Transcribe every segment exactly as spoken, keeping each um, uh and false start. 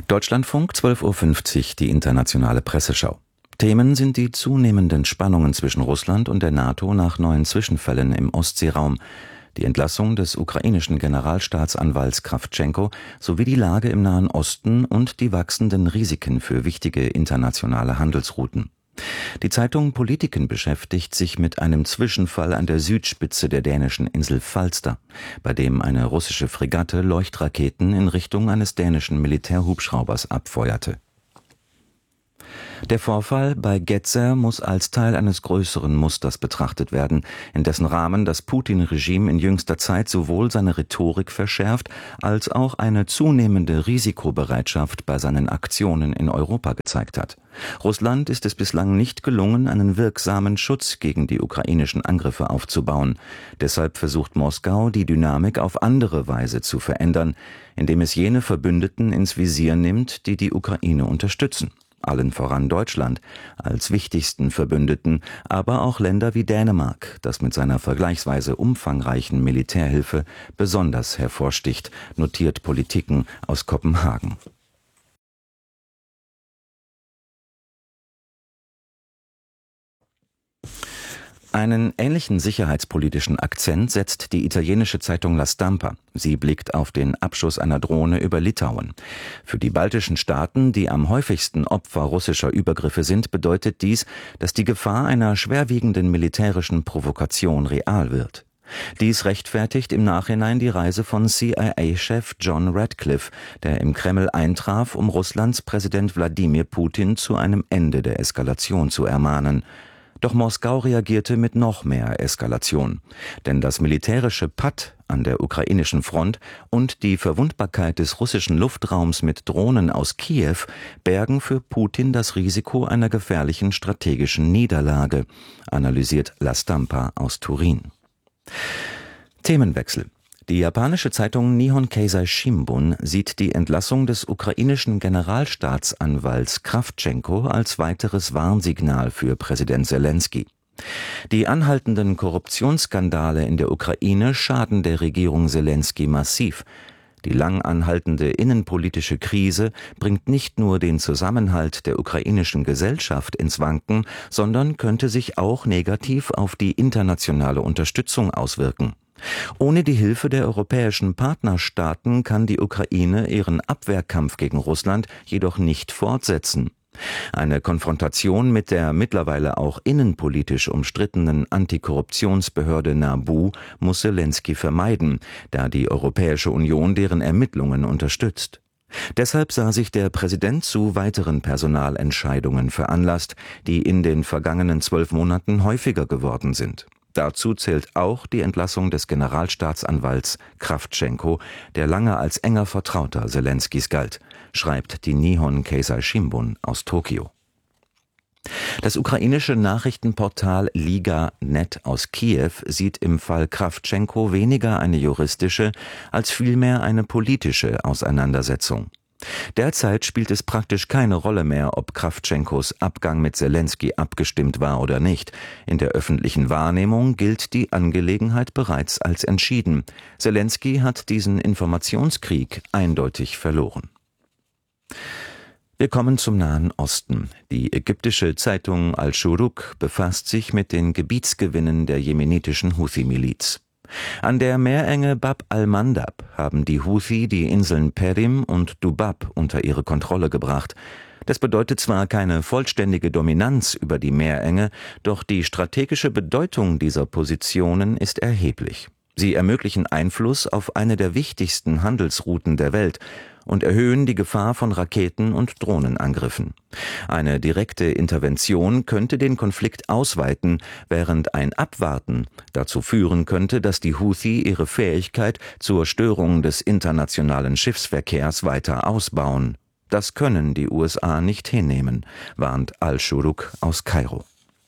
Deutschlandfunk, zwölf Uhr fünfzig, die internationale Presseschau. Themen sind die zunehmenden Spannungen zwischen Russland und der NATO nach neuen Zwischenfällen im Ostseeraum, die Entlassung des ukrainischen Generalstaatsanwalts Krawtschenko sowie die Lage im Nahen Osten und die wachsenden Risiken für wichtige internationale Handelsrouten. Die Zeitung Politiken beschäftigt sich mit einem Zwischenfall an der Südspitze der dänischen Insel Falster, bei dem eine russische Fregatte Leuchtraketen in Richtung eines dänischen Militärhubschraubers abfeuerte. Der Vorfall bei Gedser muss als Teil eines größeren Musters betrachtet werden, in dessen Rahmen das Putin-Regime in jüngster Zeit sowohl seine Rhetorik verschärft, als auch eine zunehmende Risikobereitschaft bei seinen Aktionen in Europa gezeigt hat. Russland ist es bislang nicht gelungen, einen wirksamen Schutz gegen die ukrainischen Angriffe aufzubauen. Deshalb versucht Moskau, die Dynamik auf andere Weise zu verändern, indem es jene Verbündeten ins Visier nimmt, die die Ukraine unterstützen. Allen voran Deutschland als wichtigsten Verbündeten, aber auch Länder wie Dänemark, das mit seiner vergleichsweise umfangreichen Militärhilfe besonders hervorsticht, notiert Politiken aus Kopenhagen. Einen ähnlichen sicherheitspolitischen Akzent setzt die italienische Zeitung La Stampa. Sie blickt auf den Abschuss einer Drohne über Litauen. Für die baltischen Staaten, die am häufigsten Opfer russischer Übergriffe sind, bedeutet dies, dass die Gefahr einer schwerwiegenden militärischen Provokation real wird. Dies rechtfertigt im Nachhinein die Reise von C I A-Chef John Ratcliffe, der im Kreml eintraf, um Russlands Präsident Wladimir Putin zu einem Ende der Eskalation zu ermahnen. Doch Moskau reagierte mit noch mehr Eskalation. Denn das militärische Patt an der ukrainischen Front und die Verwundbarkeit des russischen Luftraums mit Drohnen aus Kiew bergen für Putin das Risiko einer gefährlichen strategischen Niederlage, analysiert La Stampa aus Turin. Themenwechsel. Die japanische Zeitung Nihon Keizai Shimbun sieht die Entlassung des ukrainischen Generalstaatsanwalts Krawtschenko als weiteres Warnsignal für Präsident Selenskyj. Die anhaltenden Korruptionsskandale in der Ukraine schaden der Regierung Selenskyj massiv. Die lang anhaltende innenpolitische Krise bringt nicht nur den Zusammenhalt der ukrainischen Gesellschaft ins Wanken, sondern könnte sich auch negativ auf die internationale Unterstützung auswirken. Ohne die Hilfe der europäischen Partnerstaaten kann die Ukraine ihren Abwehrkampf gegen Russland jedoch nicht fortsetzen. Eine Konfrontation mit der mittlerweile auch innenpolitisch umstrittenen Antikorruptionsbehörde N A B U muss Selenskyj vermeiden, da die Europäische Union deren Ermittlungen unterstützt. Deshalb sah sich der Präsident zu weiteren Personalentscheidungen veranlasst, die in den vergangenen zwölf Monaten häufiger geworden sind. Dazu zählt auch die Entlassung des Generalstaatsanwalts Krawtschenko, der lange als enger Vertrauter Selenskys galt, schreibt die Nihon Keizai Shimbun aus Tokio. Das ukrainische Nachrichtenportal Liga Punkt net aus Kiew sieht im Fall Krawtschenko weniger eine juristische als vielmehr eine politische Auseinandersetzung. Derzeit spielt es praktisch keine Rolle mehr, ob Krawtschenkos Abgang mit Selenskyj abgestimmt war oder nicht. In der öffentlichen Wahrnehmung gilt die Angelegenheit bereits als entschieden. Selenskyj hat diesen Informationskrieg eindeutig verloren. Wir kommen zum Nahen Osten. Die ägyptische Zeitung Al-Shuruk befasst sich mit den Gebietsgewinnen der jemenitischen Houthi-Miliz. An der Meerenge Bab al-Mandab haben die Houthi die Inseln Perim und Dubab unter ihre Kontrolle gebracht. Das bedeutet zwar keine vollständige Dominanz über die Meerenge, doch die strategische Bedeutung dieser Positionen ist erheblich. Sie ermöglichen Einfluss auf eine der wichtigsten Handelsrouten der Welt und erhöhen die Gefahr von Raketen- und Drohnenangriffen. Eine direkte Intervention könnte den Konflikt ausweiten, während ein Abwarten dazu führen könnte, dass die Houthi ihre Fähigkeit zur Störung des internationalen Schiffsverkehrs weiter ausbauen. Das können die U S A nicht hinnehmen, warnt Al-Shuruk aus Kairo.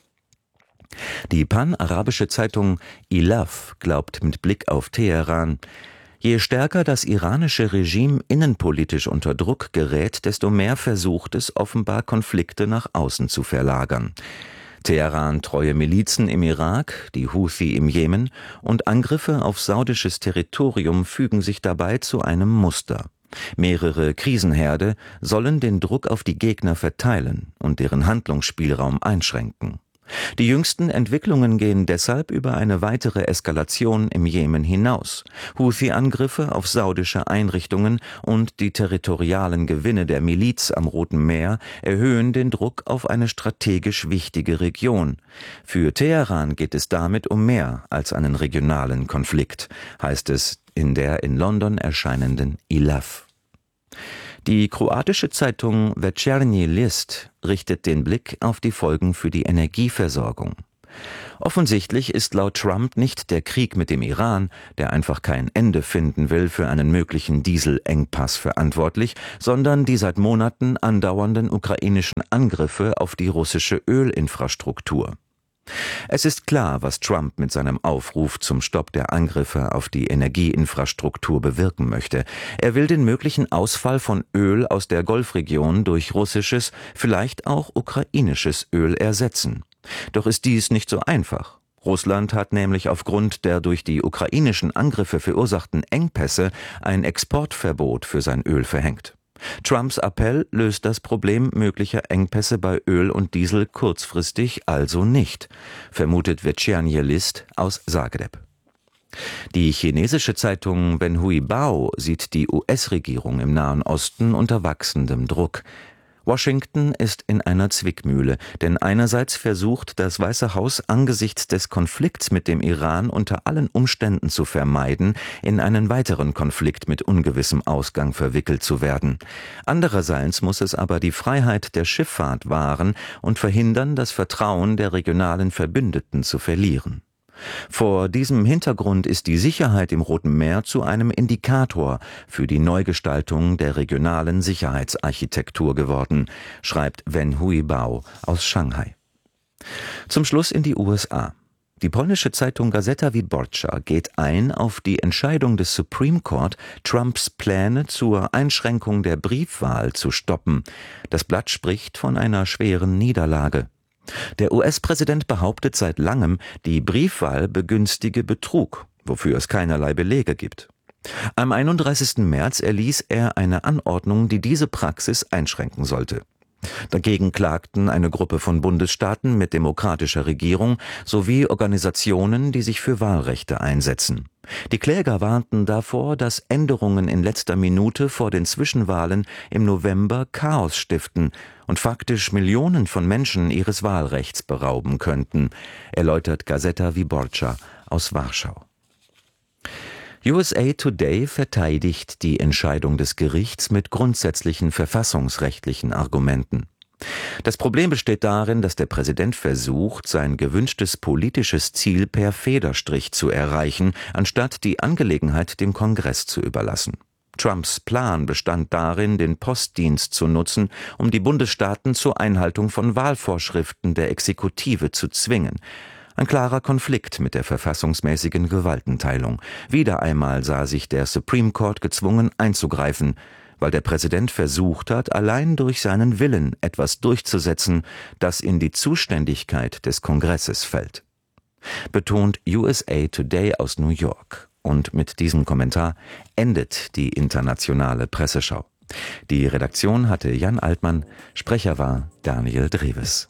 Die pan-arabische Zeitung Ilaf glaubt mit Blick auf Teheran: Je stärker das iranische Regime innenpolitisch unter Druck gerät, desto mehr versucht es offenbar, Konflikte nach außen zu verlagern. Teheran-treue Milizen im Irak, die Houthi im Jemen und Angriffe auf saudisches Territorium fügen sich dabei zu einem Muster. Mehrere Krisenherde sollen den Druck auf die Gegner verteilen und deren Handlungsspielraum einschränken. Die jüngsten Entwicklungen gehen deshalb über eine weitere Eskalation im Jemen hinaus. Houthi-Angriffe auf saudische Einrichtungen und die territorialen Gewinne der Miliz am Roten Meer erhöhen den Druck auf eine strategisch wichtige Region. Für Teheran geht es damit um mehr als einen regionalen Konflikt, heißt es in der in London erscheinenden I L A F. Die kroatische Zeitung Večernji List richtet den Blick auf die Folgen für die Energieversorgung. Offensichtlich ist laut Trump nicht der Krieg mit dem Iran, der einfach kein Ende finden will, für einen möglichen Dieselengpass verantwortlich, sondern die seit Monaten andauernden ukrainischen Angriffe auf die russische Ölinfrastruktur. Es ist klar, was Trump mit seinem Aufruf zum Stopp der Angriffe auf die Energieinfrastruktur bewirken möchte. Er will den möglichen Ausfall von Öl aus der Golfregion durch russisches, vielleicht auch ukrainisches Öl ersetzen. Doch ist dies nicht so einfach. Russland hat nämlich aufgrund der durch die ukrainischen Angriffe verursachten Engpässe ein Exportverbot für sein Öl verhängt. Trumps Appell löst das Problem möglicher Engpässe bei Öl und Diesel kurzfristig also nicht, vermutet Večernji List aus Zagreb. Die chinesische Zeitung Benhui Bao sieht die U S-Regierung im Nahen Osten unter wachsendem Druck. Washington ist in einer Zwickmühle, denn einerseits versucht das Weiße Haus angesichts des Konflikts mit dem Iran unter allen Umständen zu vermeiden, in einen weiteren Konflikt mit ungewissem Ausgang verwickelt zu werden. Andererseits muss es aber die Freiheit der Schifffahrt wahren und verhindern, das Vertrauen der regionalen Verbündeten zu verlieren. Vor diesem Hintergrund ist die Sicherheit im Roten Meer zu einem Indikator für die Neugestaltung der regionalen Sicherheitsarchitektur geworden, schreibt Benhui Bao aus Shanghai. Zum Schluss in die U S A. Die polnische Zeitung Gazeta Wyborcza geht ein auf die Entscheidung des Supreme Court, Trumps Pläne zur Einschränkung der Briefwahl zu stoppen. Das Blatt spricht von einer schweren Niederlage. Der U S-Präsident behauptet seit langem, die Briefwahl begünstige Betrug, wofür es keinerlei Belege gibt. Am einunddreißigsten März erließ er eine Anordnung, die diese Praxis einschränken sollte. Dagegen klagten eine Gruppe von Bundesstaaten mit demokratischer Regierung sowie Organisationen, die sich für Wahlrechte einsetzen. Die Kläger warnten davor, dass Änderungen in letzter Minute vor den Zwischenwahlen im November Chaos stiften und faktisch Millionen von Menschen ihres Wahlrechts berauben könnten, erläutert Gazeta Wyborcza aus Warschau. U S A Today verteidigt die Entscheidung des Gerichts mit grundsätzlichen verfassungsrechtlichen Argumenten. Das Problem besteht darin, dass der Präsident versucht, sein gewünschtes politisches Ziel per Federstrich zu erreichen, anstatt die Angelegenheit dem Kongress zu überlassen. Trumps Plan bestand darin, den Postdienst zu nutzen, um die Bundesstaaten zur Einhaltung von Wahlvorschriften der Exekutive zu zwingen. Ein klarer Konflikt mit der verfassungsmäßigen Gewaltenteilung. Wieder einmal sah sich der Supreme Court gezwungen einzugreifen, weil der Präsident versucht hat, allein durch seinen Willen etwas durchzusetzen, das in die Zuständigkeit des Kongresses fällt. Betont U S A Today aus New York. Und mit diesem Kommentar endet die internationale Presseschau. Die Redaktion hatte Jan Altmann, Sprecher war Daniel Dreves.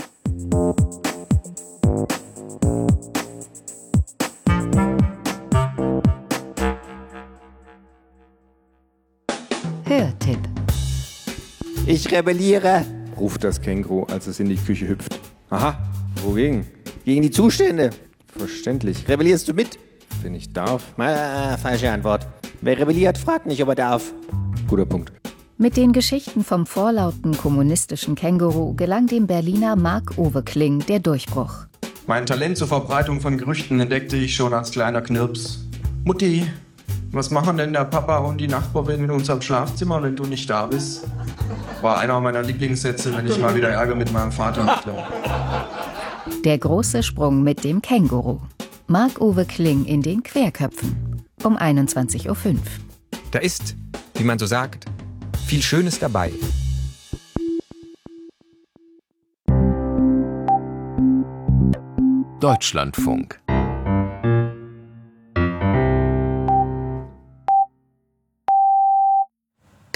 Hörtipp. Ich rebelliere, ruft das Känguru, als es in die Küche hüpft. Aha, wogegen? Gegen die Zustände. Verständlich. Rebellierst du mit? Wenn ich darf. Ah, falsche Antwort. Wer rebelliert, fragt nicht, ob er darf. Guter Punkt. Mit den Geschichten vom vorlauten kommunistischen Känguru gelang dem Berliner Marc-Uwe Kling der Durchbruch. Mein Talent zur Verbreitung von Gerüchten entdeckte ich schon als kleiner Knirps. Mutti, was machen denn der Papa und die Nachbarin in unserem Schlafzimmer, wenn du nicht da bist? War einer meiner Lieblingssätze, wenn ich mal wieder Ärger mit meinem Vater hatte. Der große Sprung mit dem Känguru. Marc-Uwe Kling in den Querköpfen. Um einundzwanzig Uhr fünf. Da ist, wie man so sagt, viel Schönes dabei. Deutschlandfunk.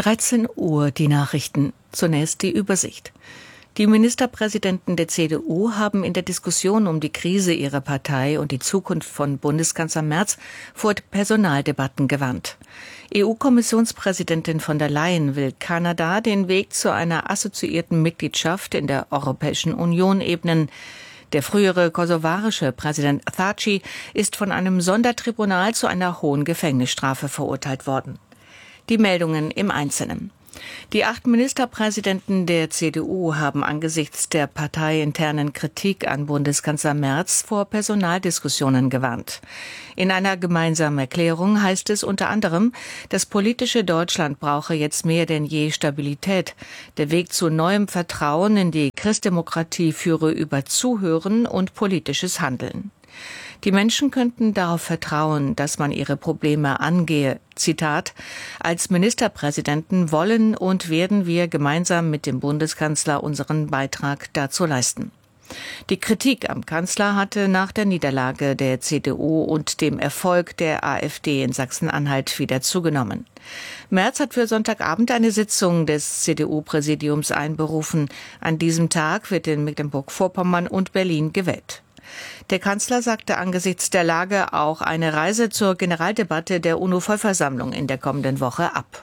dreizehn Uhr die Nachrichten. Zunächst die Übersicht. Die Ministerpräsidenten der C D U haben in der Diskussion um die Krise ihrer Partei und die Zukunft von Bundeskanzler Merz vor Personaldebatten gewarnt. E U-Kommissionspräsidentin von der Leyen will Kanada den Weg zu einer assoziierten Mitgliedschaft in der Europäischen Union ebnen. Der frühere kosovarische Präsident Thaci ist von einem Sondertribunal zu einer hohen Gefängnisstrafe verurteilt worden. Die Meldungen im Einzelnen. Die acht Ministerpräsidenten der C D U haben angesichts der parteiinternen Kritik an Bundeskanzler Merz vor Personaldiskussionen gewarnt. In einer gemeinsamen Erklärung heißt es unter anderem, das politische Deutschland brauche jetzt mehr denn je Stabilität. Der Weg zu neuem Vertrauen in die Christdemokratie führe über Zuhören und politisches Handeln. Die Menschen könnten darauf vertrauen, dass man ihre Probleme angehe. Zitat: Als Ministerpräsidenten wollen und werden wir gemeinsam mit dem Bundeskanzler unseren Beitrag dazu leisten. Die Kritik am Kanzler hatte nach der Niederlage der C D U und dem Erfolg der AfD in Sachsen-Anhalt wieder zugenommen. Merz hat für Sonntagabend eine Sitzung des C D U-Präsidiums einberufen. An diesem Tag wird in Mecklenburg-Vorpommern und Berlin gewählt. Der Kanzler sagte angesichts der Lage auch eine Reise zur Generaldebatte der UNO-Vollversammlung in der kommenden Woche ab.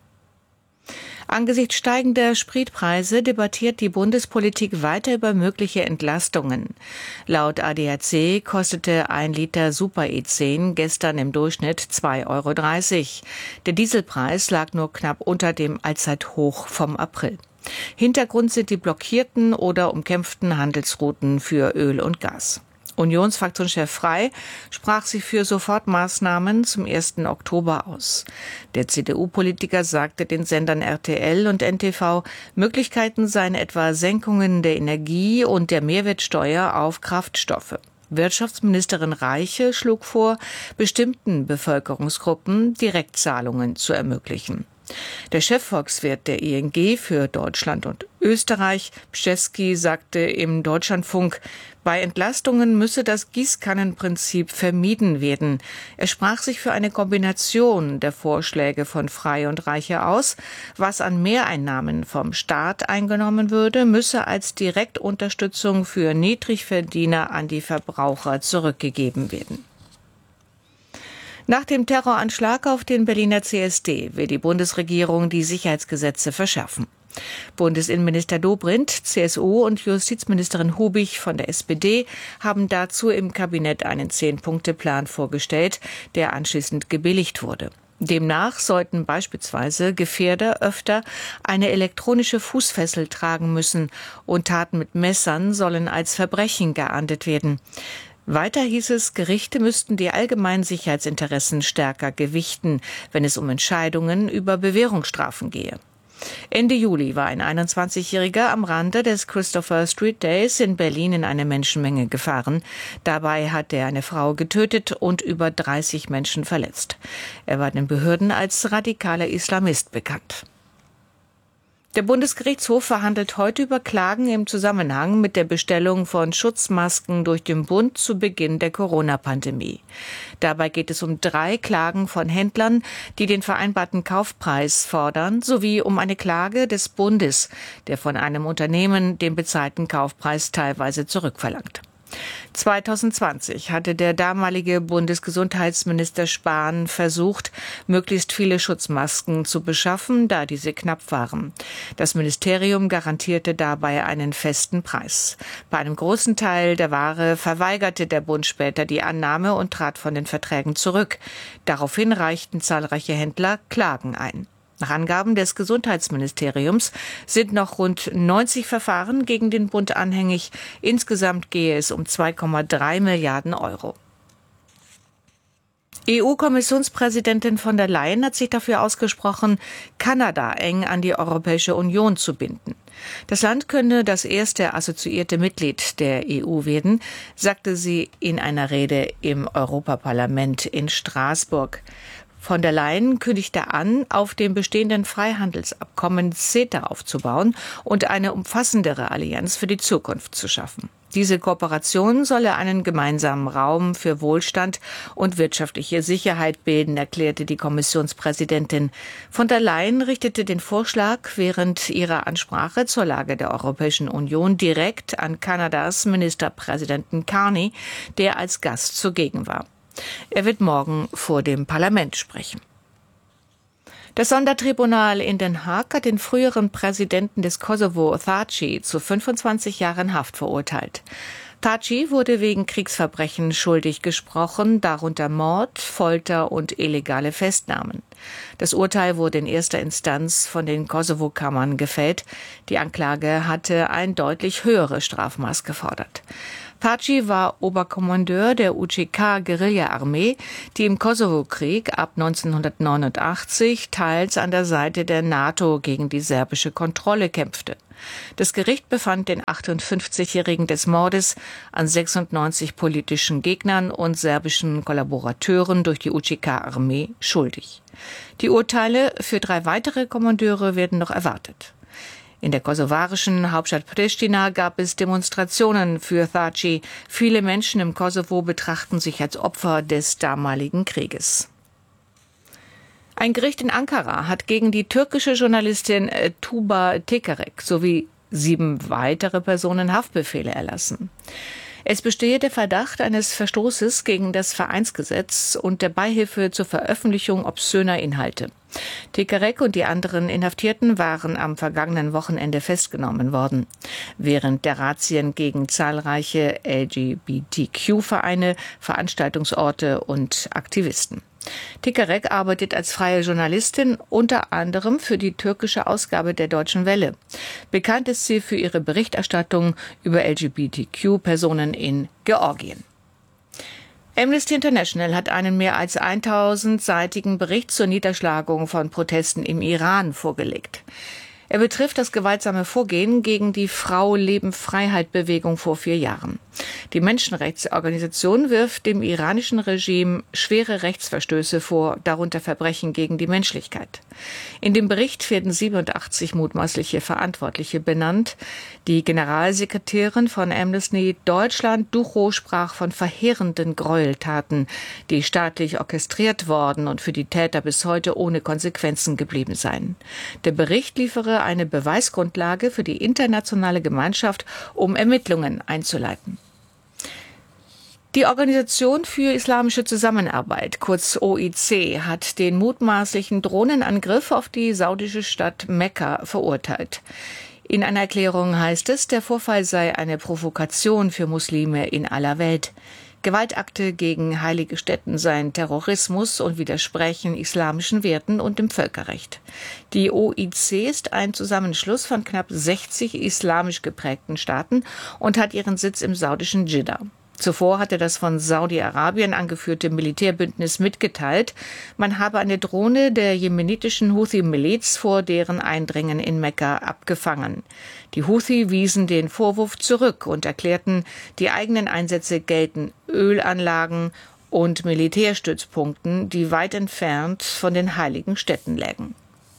Angesichts steigender Spritpreise debattiert die Bundespolitik weiter über mögliche Entlastungen. Laut A D A C kostete ein Liter Super E zehn gestern im Durchschnitt zwei Euro dreißig. Der Dieselpreis lag nur knapp unter dem Allzeithoch vom April. Hintergrund sind die blockierten oder umkämpften Handelsrouten für Öl und Gas. Unionsfraktionschef Frey sprach sich für Sofortmaßnahmen zum ersten Oktober aus. Der C D U-Politiker sagte den Sendern R T L und N T V, Möglichkeiten seien etwa Senkungen der Energie- und der Mehrwertsteuer auf Kraftstoffe. Wirtschaftsministerin Reiche schlug vor, bestimmten Bevölkerungsgruppen Direktzahlungen zu ermöglichen. Der Chefvolkswirt der I N G für Deutschland und Österreich, Pszczewski, sagte im Deutschlandfunk, bei Entlastungen müsse das Gießkannenprinzip vermieden werden. Er sprach sich für eine Kombination der Vorschläge von Frey und Reiche aus. Was an Mehreinnahmen vom Staat eingenommen würde, müsse als Direktunterstützung für Niedrigverdiener an die Verbraucher zurückgegeben werden. Nach dem Terroranschlag auf den Berliner C S D will die Bundesregierung die Sicherheitsgesetze verschärfen. Bundesinnenminister Dobrindt, C S U und Justizministerin Hubich von der S P D haben dazu im Kabinett einen Zehn-Punkte-Plan vorgestellt, der anschließend gebilligt wurde. Demnach sollten beispielsweise Gefährder öfter eine elektronische Fußfessel tragen müssen und Taten mit Messern sollen als Verbrechen geahndet werden. Weiter hieß es, Gerichte müssten die allgemeinen Sicherheitsinteressen stärker gewichten, wenn es um Entscheidungen über Bewährungsstrafen gehe. Ende Juli war ein einundzwanzigjähriger am Rande des Christopher Street Days in Berlin in eine Menschenmenge gefahren. Dabei hat er eine Frau getötet und über dreißig Menschen verletzt. Er war den Behörden als radikaler Islamist bekannt. Der Bundesgerichtshof verhandelt heute über Klagen im Zusammenhang mit der Bestellung von Schutzmasken durch den Bund zu Beginn der Corona-Pandemie. Dabei geht es um drei Klagen von Händlern, die den vereinbarten Kaufpreis fordern, sowie um eine Klage des Bundes, der von einem Unternehmen den bezahlten Kaufpreis teilweise zurückverlangt. zweitausendzwanzig hatte der damalige Bundesgesundheitsminister Spahn versucht, möglichst viele Schutzmasken zu beschaffen, da diese knapp waren. Das Ministerium garantierte dabei einen festen Preis. Bei einem großen Teil der Ware verweigerte der Bund später die Annahme und trat von den Verträgen zurück. Daraufhin reichten zahlreiche Händler Klagen ein. Nach Angaben des Gesundheitsministeriums sind noch rund neunzig Verfahren gegen den Bund anhängig. Insgesamt gehe es um zwei Komma drei Milliarden Euro. E U-Kommissionspräsidentin von der Leyen hat sich dafür ausgesprochen, Kanada eng an die Europäische Union zu binden. Das Land könne das erste assoziierte Mitglied der E U werden, sagte sie in einer Rede im Europaparlament in Straßburg. Von der Leyen kündigte an, auf dem bestehenden Freihandelsabkommen CETA aufzubauen und eine umfassendere Allianz für die Zukunft zu schaffen. Diese Kooperation solle einen gemeinsamen Raum für Wohlstand und wirtschaftliche Sicherheit bilden, erklärte die Kommissionspräsidentin. Von der Leyen richtete den Vorschlag während ihrer Ansprache zur Lage der Europäischen Union direkt an Kanadas Ministerpräsidenten Carney, der als Gast zugegen war. Er wird morgen vor dem Parlament sprechen. Das Sondertribunal in Den Haag hat den früheren Präsidenten des Kosovo, Thaci, zu fünfundzwanzig Jahren Haft verurteilt. Thaci wurde wegen Kriegsverbrechen schuldig gesprochen, darunter Mord, Folter und illegale Festnahmen. Das Urteil wurde in erster Instanz von den Kosovo-Kammern gefällt. Die Anklage hatte ein deutlich höheres Strafmaß gefordert. Thaci war Oberkommandeur der U C K-Guerilla-Armee, die im Kosovo-Krieg ab neunzehnhundertneunundachtzig teils an der Seite der NATO gegen die serbische Kontrolle kämpfte. Das Gericht befand den achtundfünfzigjährigen des Mordes an sechsundneunzig politischen Gegnern und serbischen Kollaborateuren durch die U C K-Armee schuldig. Die Urteile für drei weitere Kommandeure werden noch erwartet. In der kosovarischen Hauptstadt Pristina gab es Demonstrationen für Thaci. Viele Menschen im Kosovo betrachten sich als Opfer des damaligen Krieges. Ein Gericht in Ankara hat gegen die türkische Journalistin Tuba Tekerek sowie sieben weitere Personen Haftbefehle erlassen. Es bestehe der Verdacht eines Verstoßes gegen das Vereinsgesetz und der Beihilfe zur Veröffentlichung obszöner Inhalte. Tekerek und die anderen Inhaftierten waren am vergangenen Wochenende festgenommen worden, während der Razzien gegen zahlreiche L G B T Q-Vereine, Veranstaltungsorte und Aktivisten. Tekerek arbeitet als freie Journalistin unter anderem für die türkische Ausgabe der Deutschen Welle. Bekannt ist sie für ihre Berichterstattung über L G B T Q-Personen in Georgien. Amnesty International hat einen mehr als tausendseitigen Bericht zur Niederschlagung von Protesten im Iran vorgelegt. Er betrifft das gewaltsame Vorgehen gegen die Frau-Leben-Freiheit-Bewegung vor vier Jahren. Die Menschenrechtsorganisation wirft dem iranischen Regime schwere Rechtsverstöße vor, darunter Verbrechen gegen die Menschlichkeit. In dem Bericht werden siebenundachtzig mutmaßliche Verantwortliche benannt. Die Generalsekretärin von Amnesty Deutschland, Duchow, sprach von verheerenden Gräueltaten, die staatlich orchestriert worden und für die Täter bis heute ohne Konsequenzen geblieben seien. Der Bericht liefere eine Beweisgrundlage für die internationale Gemeinschaft, um Ermittlungen einzuleiten. Die Organisation für Islamische Zusammenarbeit, kurz O I C, hat den mutmaßlichen Drohnenangriff auf die saudische Stadt Mekka verurteilt. In einer Erklärung heißt es, der Vorfall sei eine Provokation für Muslime in aller Welt. Gewaltakte gegen heilige Stätten seien Terrorismus und widersprechen islamischen Werten und dem Völkerrecht. Die O I C ist ein Zusammenschluss von knapp sechzig islamisch geprägten Staaten und hat ihren Sitz im saudischen Dschidda. Zuvor hatte das von Saudi-Arabien angeführte Militärbündnis mitgeteilt, man habe eine Drohne der jemenitischen Houthi-Miliz vor deren Eindringen in Mekka abgefangen. Die Houthi wiesen den Vorwurf zurück und erklärten, die eigenen Einsätze gelten Ölanlagen und Militärstützpunkten, die weit entfernt von den heiligen Städten lägen.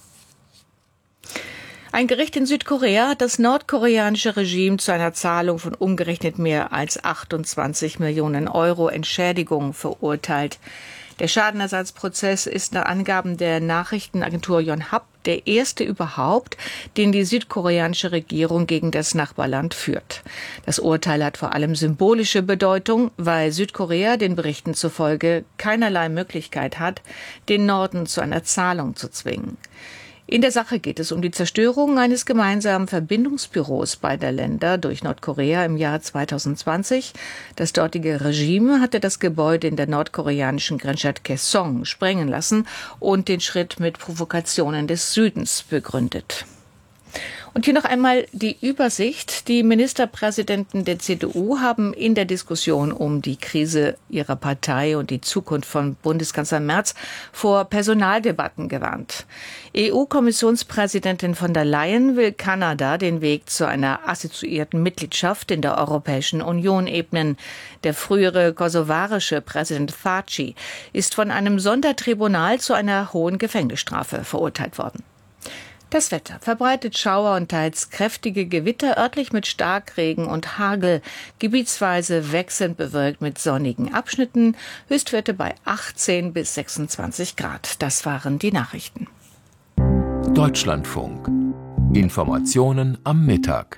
Ein Gericht in Südkorea hat das nordkoreanische Regime zu einer Zahlung von umgerechnet mehr als achtundzwanzig Millionen Euro Entschädigung verurteilt. Der Schadenersatzprozess ist nach Angaben der Nachrichtenagentur Yonhap der erste überhaupt, den die südkoreanische Regierung gegen das Nachbarland führt. Das Urteil hat vor allem symbolische Bedeutung, weil Südkorea den Berichten zufolge keinerlei Möglichkeit hat, den Norden zu einer Zahlung zu zwingen. In der Sache geht es um die Zerstörung eines gemeinsamen Verbindungsbüros beider Länder durch Nordkorea im Jahr zweitausendzwanzig. Das dortige Regime hatte das Gebäude in der nordkoreanischen Grenzstadt Kaesong sprengen lassen und den Schritt mit Provokationen des Südens begründet. Und hier noch einmal die Übersicht. Die Ministerpräsidenten der C D U haben in der Diskussion um die Krise ihrer Partei und die Zukunft von Bundeskanzler Merz vor Personaldebatten gewarnt. E U-Kommissionspräsidentin von der Leyen will Kanada den Weg zu einer assoziierten Mitgliedschaft in der Europäischen Union ebnen. Der frühere kosovarische Präsident Thaci ist von einem Sondertribunal zu einer hohen Gefängnisstrafe verurteilt worden. Das Wetter: verbreitet Schauer und teils kräftige Gewitter, örtlich mit Starkregen und Hagel, gebietsweise wechselnd bewölkt mit sonnigen Abschnitten, Höchstwerte bei achtzehn bis sechsundzwanzig Grad. Das waren die Nachrichten. Deutschlandfunk. Informationen am Mittag.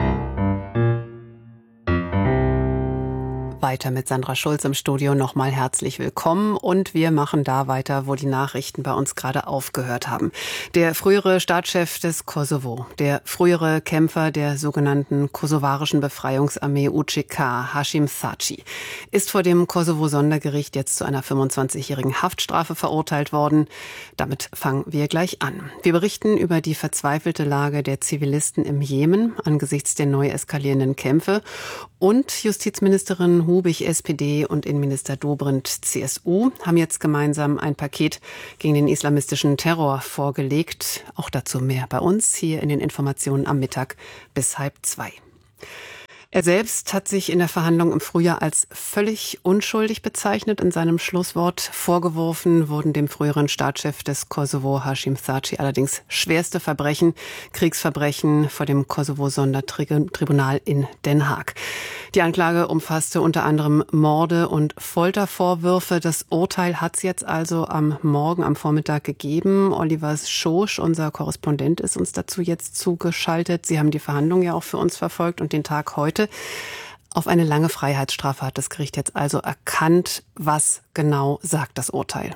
Weiter mit Sandra Schulz im Studio. Nochmal herzlich willkommen. Und wir machen da weiter, wo die Nachrichten bei uns gerade aufgehört haben. Der frühere Staatschef des Kosovo, der frühere Kämpfer der sogenannten kosovarischen Befreiungsarmee U C K, Hashim Thaci, ist vor dem Kosovo-Sondergericht jetzt zu einer fünfundzwanzigjährigen Haftstrafe verurteilt worden. Damit fangen wir gleich an. Wir berichten über die verzweifelte Lage der Zivilisten im Jemen angesichts der neu eskalierenden Kämpfe. Und Justizministerin Hubig, S P D, und Innenminister Dobrindt, C S U, haben jetzt gemeinsam ein Paket gegen den islamistischen Terror vorgelegt. Auch dazu mehr bei uns hier in den Informationen am Mittag bis halb zwei. Er selbst hat sich in der Verhandlung im Frühjahr als völlig unschuldig bezeichnet. In seinem Schlusswort vorgeworfen wurden dem früheren Staatschef des Kosovo, Hashim Thaci, allerdings schwerste Verbrechen, Kriegsverbrechen vor dem Kosovo-Sondertribunal in Den Haag. Die Anklage umfasste unter anderem Morde und Foltervorwürfe. Das Urteil hat es jetzt also am Morgen, am Vormittag gegeben. Oliver Schosch, unser Korrespondent, ist uns dazu jetzt zugeschaltet. Sie haben die Verhandlungen ja auch für uns verfolgt und den Tag heute. Auf eine lange Freiheitsstrafe hat das Gericht jetzt also erkannt. Was genau sagt das Urteil?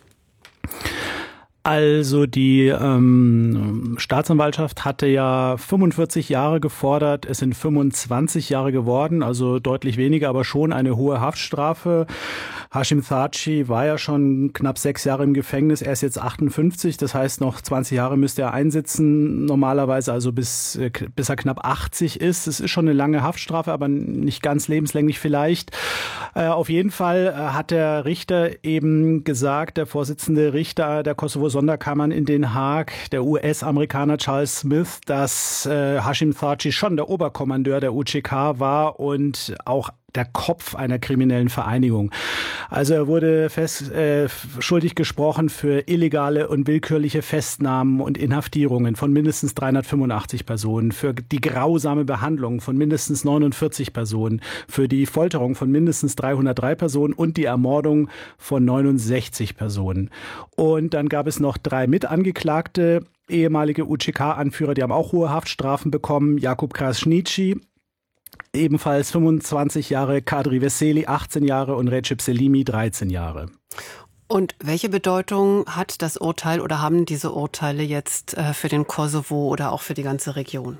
Also die ähm, Staatsanwaltschaft hatte ja fünfundvierzig Jahre gefordert, es sind fünfundzwanzig Jahre geworden, also deutlich weniger, aber schon eine hohe Haftstrafe. Hashim Thaci war ja schon knapp sechs Jahre im Gefängnis, er ist jetzt achtundfünfzig, das heißt noch zwanzig Jahre müsste er einsitzen, normalerweise also bis, bis er knapp achtzig ist. Das ist schon eine lange Haftstrafe, aber nicht ganz lebenslänglich vielleicht. Äh, auf jeden Fall hat der Richter eben gesagt, der Vorsitzende Richter der Kosovo Sonderkammern in Den Haag, der U S-Amerikaner Charles Smith, dass äh, Hashim Thaci schon der Oberkommandeur der U C K war und auch der Kopf einer kriminellen Vereinigung. Also er wurde fest, äh, schuldig gesprochen für illegale und willkürliche Festnahmen und Inhaftierungen von mindestens dreihundertfünfundachtzig Personen, für die grausame Behandlung von mindestens neunundvierzig Personen, für die Folterung von mindestens dreihundertdrei Personen und die Ermordung von neunundsechzig Personen. Und dann gab es noch drei Mitangeklagte, ehemalige U C K-Anführer, die haben auch hohe Haftstrafen bekommen. Jakub Krasniqi, ebenfalls fünfundzwanzig Jahre, Kadri Veseli achtzehn Jahre und Recep Selimi dreizehn Jahre. Und welche Bedeutung hat das Urteil oder haben diese Urteile jetzt äh, für den Kosovo oder auch für die ganze Region?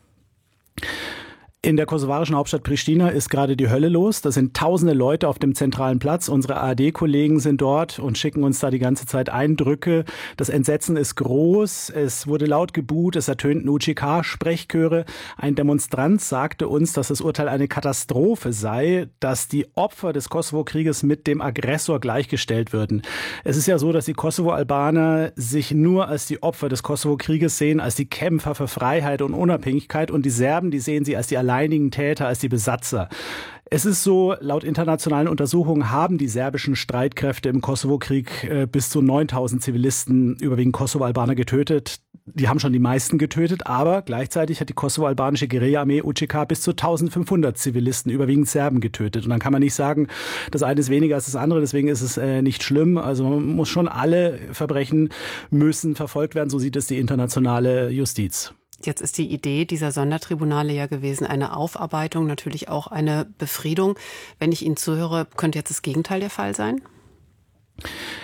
In der kosovarischen Hauptstadt Pristina ist gerade die Hölle los. Da sind tausende Leute auf dem zentralen Platz. Unsere A R D-Kollegen sind dort und schicken uns da die ganze Zeit Eindrücke. Das Entsetzen ist groß. Es wurde laut gebuht. Es ertönten U C K-Sprechchöre. Ein Demonstrant sagte uns, dass das Urteil eine Katastrophe sei, dass die Opfer des Kosovo-Krieges mit dem Aggressor gleichgestellt würden. Es ist ja so, dass die Kosovo-Albaner sich nur als die Opfer des Kosovo-Krieges sehen, als die Kämpfer für Freiheit und Unabhängigkeit. Und die Serben, die sehen sie als die alleinigen Täter, als die Besatzer. Es ist so, laut internationalen Untersuchungen haben die serbischen Streitkräfte im Kosovo-Krieg äh, bis zu neuntausend Zivilisten, überwiegend Kosovo-Albaner, getötet. Die haben schon die meisten getötet, aber gleichzeitig hat die kosovo-albanische Guerilla-Armee U C K bis zu eintausendfünfhundert Zivilisten, überwiegend Serben, getötet. Und dann kann man nicht sagen, das eine ist weniger als das andere, deswegen ist es äh, nicht schlimm. Also man muss schon, alle Verbrechen müssen verfolgt werden, so sieht es die internationale Justiz. Jetzt ist die Idee dieser Sondertribunale ja gewesen, eine Aufarbeitung, natürlich auch eine Befriedung. Wenn ich Ihnen zuhöre, könnte jetzt das Gegenteil der Fall sein?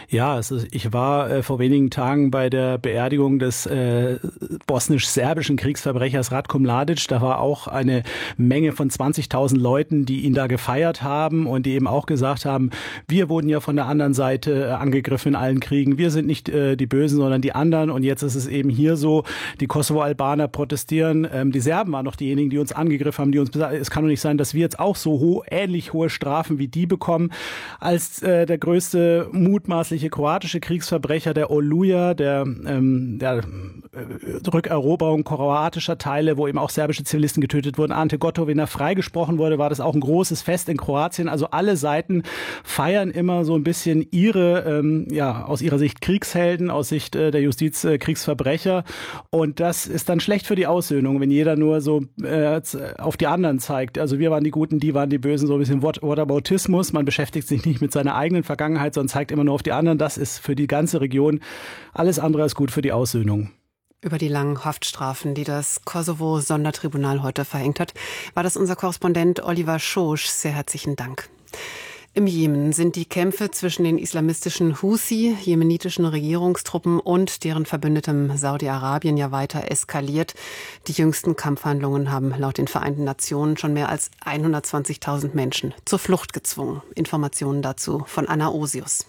Ja, also ich war äh, vor wenigen Tagen bei der Beerdigung des äh, bosnisch-serbischen Kriegsverbrechers Ratko Mladic. Da war auch eine Menge von zwanzigtausend Leuten, die ihn da gefeiert haben und die eben auch gesagt haben, wir wurden ja von der anderen Seite äh, angegriffen in allen Kriegen. Wir sind nicht äh, die Bösen, sondern die anderen. Und jetzt ist es eben hier so, die Kosovo-Albaner protestieren. Ähm, die Serben waren noch diejenigen, die uns angegriffen haben, die uns gesagt haben, es kann doch nicht sein, dass wir jetzt auch so ho- ähnlich hohe Strafen wie die bekommen. Als äh, der größte mutmaßliche kroatische Kriegsverbrecher, der Oluja, der, ähm, der äh, Rückeroberung kroatischer Teile, wo eben auch serbische Zivilisten getötet wurden, Ante Gotovina freigesprochen wurde, war das auch ein großes Fest in Kroatien. Also alle Seiten feiern immer so ein bisschen ihre, ähm, ja, aus ihrer Sicht Kriegshelden, aus Sicht äh, der Justiz äh, Kriegsverbrecher. Und das ist dann schlecht für die Aussöhnung, wenn jeder nur so äh, auf die anderen zeigt. Also wir waren die Guten, die waren die Bösen, so ein bisschen Whataboutismus. Man beschäftigt sich nicht mit seiner eigenen Vergangenheit, sondern zeigt immer nur auf die anderen. Das ist für die ganze Region alles andere als gut für die Aussöhnung. Über die langen Haftstrafen, die das Kosovo-Sondertribunal heute verhängt hat, war das unser Korrespondent Oliver Schosch. Sehr herzlichen Dank. Im Jemen sind die Kämpfe zwischen den islamistischen Husi, jemenitischen Regierungstruppen und deren Verbündetem Saudi-Arabien ja weiter eskaliert. Die jüngsten Kampfhandlungen haben laut den Vereinten Nationen schon mehr als hundertzwanzigtausend Menschen zur Flucht gezwungen. Informationen dazu von Anna Osius.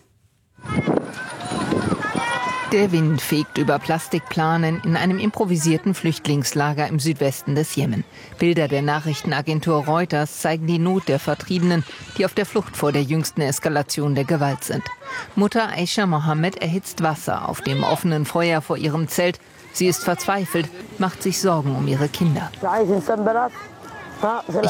Der Wind fegt über Plastikplanen in einem improvisierten Flüchtlingslager im Südwesten des Jemen. Bilder der Nachrichtenagentur Reuters zeigen die Not der Vertriebenen, die auf der Flucht vor der jüngsten Eskalation der Gewalt sind. Mutter Aisha Mohammed erhitzt Wasser auf dem offenen Feuer vor ihrem Zelt. Sie ist verzweifelt, macht sich Sorgen um ihre Kinder.